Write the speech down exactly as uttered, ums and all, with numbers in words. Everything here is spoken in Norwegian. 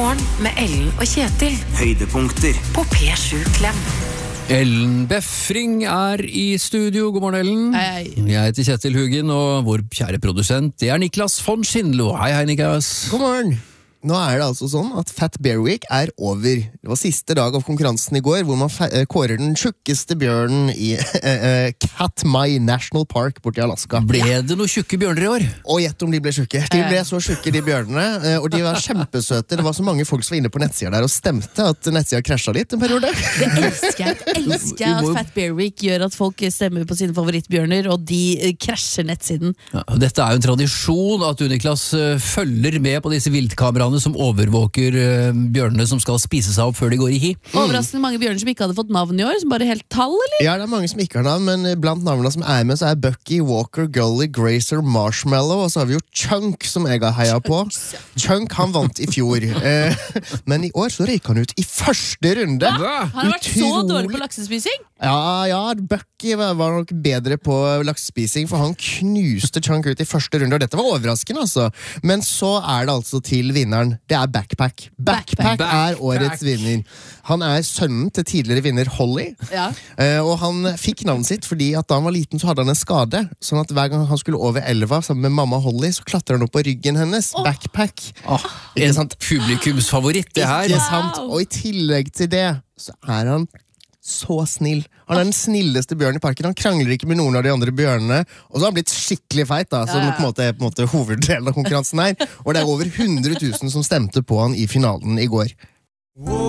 Morgen med Ellen og Kjetil. Høydepunkter På P sju Klem. Ellen Befring er i studio. God morgen, Ellen. Hei. Jeg heter Kjetil Hugin, og vår kjære produsent, det er Niklas von Schindlo. Hei, hei, Niklas. God morgen. Nå er det altså sånn at Fat Bear Week er over. Det var siste dag av konkurransen i går, hvor man kårer den tjukkeste bjørnen i uh, Katmai National Park borte i Alaska. Ble det noen tjukke bjørner i år? Og gjett om de ble tjukke. De ble så tjukke, de bjørnene, uh, og de var kjempesøte. Det var så mange folk som var inne på nettsida der og stemte at nettsida krasjet litt en periode. Det elsker jeg. Jeg elsker at Fat Bear Week gjør at folk stemmer på sine favorittbjørner, og de uh, krasjer nettsiden. Ja, dette er jo en tradisjon at du, Niklas, uh, følger med på disse viltkameraene som overvåker uh, bjørnene som skal spise seg opp før de går i hi. Mm. Overraskende mange bjørner som ikke hadde fått navn i år, som bare helt tall, eller? Ja, det er mange som ikke har navn, men blant navnene som er med så er Bucky, Walker, Gully, Grazer, Marshmallow, og så har vi jo Chunk som jeg har heia på. Chunk, han vant i fjor. Eh, men i år så røyk han ut i første runde. Han har vært så Utrolig. dårlig på laksespising. Ja, ja, Bucky var nok bedre på laksespising, for han knuste Chunk ut i første runde, og dette var overraskende, altså. Men så er det altså til vinneren. Det er Backpack. Backpack, Backpack. er årets vinner. Han er sønnen til tidligere vinner Holly, Ja. eh, og han fikk navnet sitt fordi at da han var liten så hadde han en skade, sånn at hver gang han skulle over elva sammen med mamma Holly, så klatrer han opp på ryggen hennes. Åh. Backpack. Ah, en publikumsfavoritt, det her. Ikke sant? Og i tillegg til det, så er han så snill. Han er den snilleste bjørnen i parken. Han krangler ikke med noen av de andre bjørnene. Og så har han blitt skikkelig feit, da, som Ja, ja. på en måte er på en måte hoveddelen av konkurransen her. Og det er over hundre tusen som stemte på han i finalen i går.